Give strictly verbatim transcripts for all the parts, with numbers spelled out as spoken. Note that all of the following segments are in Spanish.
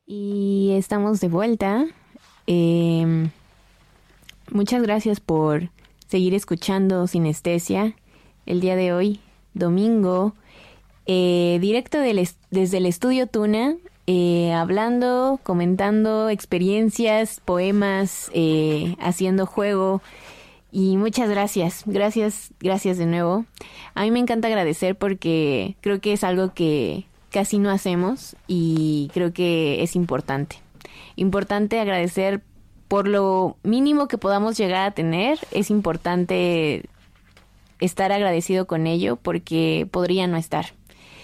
Y estamos de vuelta. Eh, muchas gracias por seguir escuchando Sinestesia el día de hoy, domingo, eh, directo del est- desde el estudio Tuna, eh, hablando, comentando experiencias, poemas, eh, haciendo juego. Y muchas gracias, gracias, gracias de nuevo. A mí me encanta agradecer porque creo que es algo que casi no hacemos y creo que es importante. Importante agradecer por lo mínimo que podamos llegar a tener. Es importante estar agradecido con ello porque podría no estar.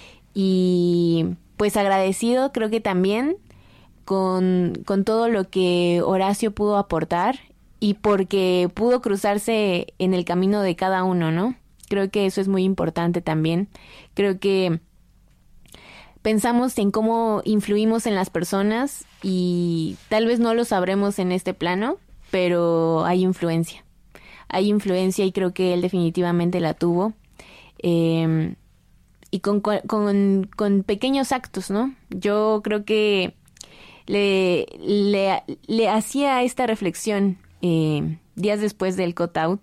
Y pues agradecido creo que también con, con todo lo que Horacio pudo aportar y porque pudo cruzarse en el camino de cada uno, ¿no? Creo que eso es muy importante también. Creo que pensamos en cómo influimos en las personas y tal vez no lo sabremos en este plano, pero hay influencia. Hay influencia y creo que él definitivamente la tuvo. Eh, y con, con, con pequeños actos, ¿no? Yo creo que le, le, le hacía esta reflexión eh, días después del cut-out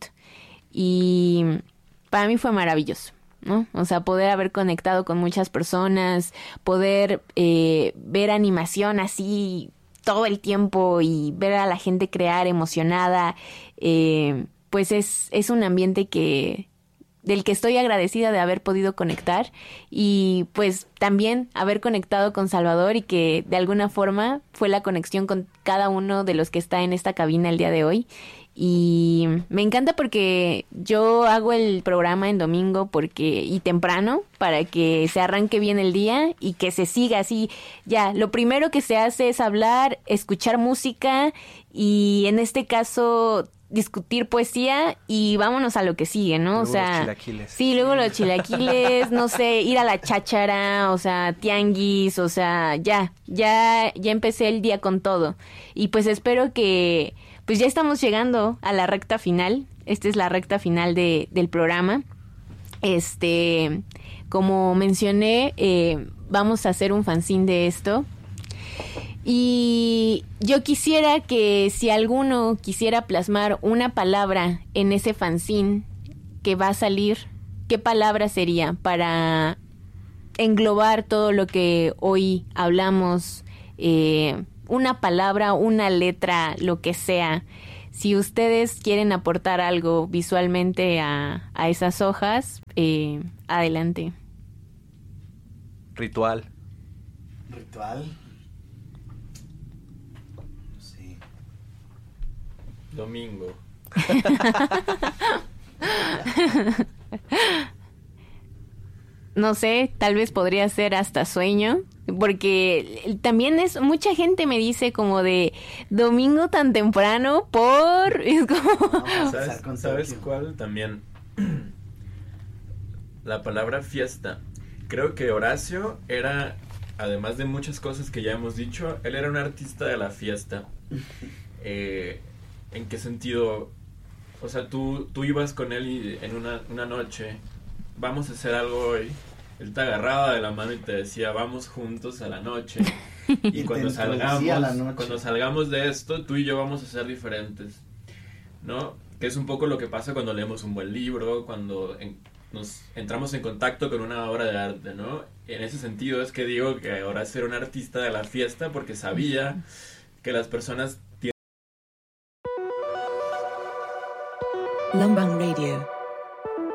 y para mí fue maravilloso, ¿no? O sea, poder haber conectado con muchas personas, poder eh, ver animación así todo el tiempo y ver a la gente crear emocionada, eh, pues es, es un ambiente que del que estoy agradecida de haber podido conectar y pues también haber conectado con Salvador y que de alguna forma fue la conexión con cada uno de los que está en esta cabina el día de hoy. Y me encanta porque yo hago el programa en domingo porque y temprano para que se arranque bien el día y que se siga así. Ya, lo primero que se hace es hablar, escuchar música y en este caso discutir poesía y vámonos a lo que sigue, ¿no? Luego o sea, los chilaquiles. Sí, luego los chilaquiles, no sé, ir a la cháchara, o sea, tianguis, o sea, ya, ya, ya empecé el día con todo. Y pues espero que, pues ya estamos llegando a la recta final. Esta es la recta final de, del programa. Este, como mencioné, eh, vamos a hacer un fanzine de esto. Y yo quisiera que si alguno quisiera plasmar una palabra en ese fanzine que va a salir, ¿qué palabra sería para englobar todo lo que hoy hablamos? Eh, una palabra, una letra, lo que sea. Si ustedes quieren aportar algo visualmente a, a esas hojas, eh, adelante. Ritual. Ritual. Domingo. No sé, tal vez podría ser hasta sueño, porque también es, mucha gente me dice como de domingo tan temprano por... Es como... ¿Sabes, ¿sabes cuál? También la palabra fiesta. Creo que Horacio era, además de muchas cosas que ya hemos dicho, él era un artista de la fiesta. Eh... ¿En qué sentido? O sea, tú, tú ibas con él y en una, una noche, vamos a hacer algo hoy. Él te agarraba de la mano y te decía, vamos juntos a la noche. Y, y cuando salgamos, cuando salgamos de esto, tú y yo vamos a ser diferentes, ¿no? Que es un poco lo que pasa cuando leemos un buen libro, cuando en, nos entramos en contacto con una obra de arte, ¿no? En ese sentido es que digo que Horacio era un artista de la fiesta porque sabía que las personas Lumbang Radio.